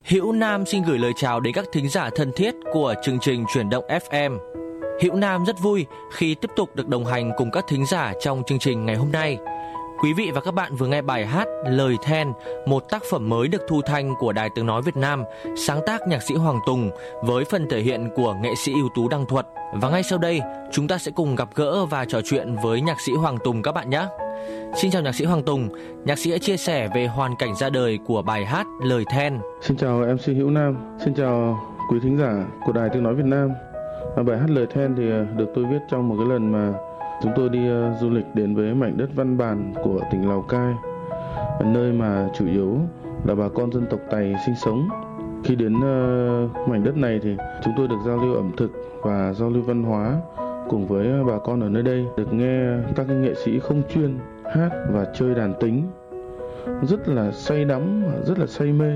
Hữu Nam xin gửi lời chào đến các thính giả thân thiết của chương trình Chuyển động FM. Hữu Nam rất vui khi tiếp tục được đồng hành cùng các thính giả trong chương trình ngày hôm nay. Quý vị và các bạn vừa nghe bài hát Lời Then, một tác phẩm mới được thu thanh của Đài Tiếng Nói Việt Nam, sáng tác nhạc sĩ Hoàng Tùng với phần thể hiện của nghệ sĩ ưu tú Đăng Thuật. Và ngay sau đây, chúng ta sẽ cùng gặp gỡ và trò chuyện với nhạc sĩ Hoàng Tùng các bạn nhé. Xin chào nhạc sĩ Hoàng Tùng, nhạc sĩ đã chia sẻ về hoàn cảnh ra đời của bài hát Lời Then. Xin chào MC Hữu Nam, xin chào quý thính giả của Đài Tiếng Nói Việt Nam. Bài hát Lời Then thì được tôi viết trong một cái lần mà chúng tôi đi du lịch đến với mảnh đất Văn Bàn của tỉnh Lào Cai, nơi mà chủ yếu là bà con dân tộc Tày sinh sống. Khi đến mảnh đất này thì chúng tôi được giao lưu ẩm thực và giao lưu văn hóa cùng với bà con ở nơi đây, được nghe các nghệ sĩ không chuyên hát và chơi đàn tính rất là say đắm, rất là say mê.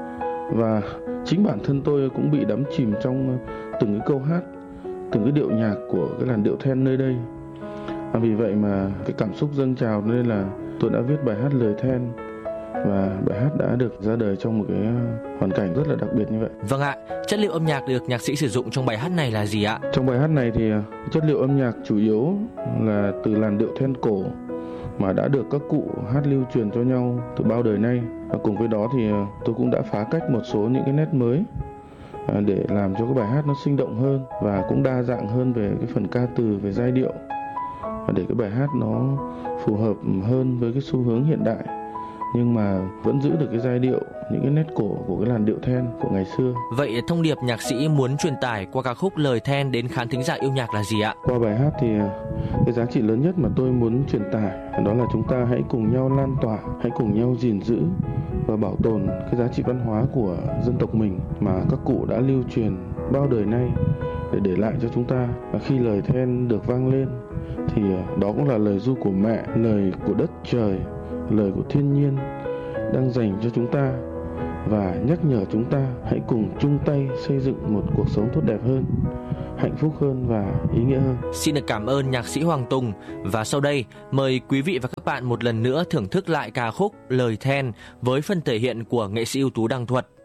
Và chính bản thân tôi cũng bị đắm chìm trong từng cái câu hát, từng cái điệu nhạc của cái làn điệu then nơi đây. Vì vậy mà cái cảm xúc dâng trào nên là tôi đã viết bài hát Lời Then, và bài hát đã được ra đời trong một cái hoàn cảnh rất là đặc biệt như vậy. Vâng ạ, chất liệu âm nhạc được nhạc sĩ sử dụng trong bài hát này là gì ạ? Trong bài hát này thì chất liệu âm nhạc chủ yếu là từ làn điệu then cổ mà đã được các cụ hát lưu truyền cho nhau từ bao đời nay. Và cùng với đó thì tôi cũng đã phá cách một số những cái nét mới để làm cho cái bài hát nó sinh động hơn và cũng đa dạng hơn về cái phần ca từ, về giai điệu, để cái bài hát nó phù hợp hơn với cái xu hướng hiện đại, nhưng mà vẫn giữ được cái giai điệu, những cái nét cổ của cái làn điệu then của ngày xưa. Vậy thông điệp nhạc sĩ muốn truyền tải qua ca khúc Lời Then đến khán thính giả yêu nhạc là gì ạ? Qua bài hát thì cái giá trị lớn nhất mà tôi muốn truyền tải đó là chúng ta hãy cùng nhau lan tỏa, hãy cùng nhau gìn giữ và bảo tồn cái giá trị văn hóa của dân tộc mình mà các cụ đã lưu truyền bao đời nay để lại cho chúng ta. Và khi lời then được vang lên thì đó cũng là lời ru của mẹ, lời của đất trời, lời của thiên nhiên đang dành cho chúng ta và nhắc nhở chúng ta hãy cùng chung tay xây dựng một cuộc sống tốt đẹp hơn, hạnh phúc hơn và ý nghĩa hơn. Xin được cảm ơn nhạc sĩ Hoàng Tùng. Và sau đây, mời quý vị và các bạn một lần nữa thưởng thức lại ca khúc Lời Then với phần thể hiện của nghệ sĩ ưu tú Đăng Thuật.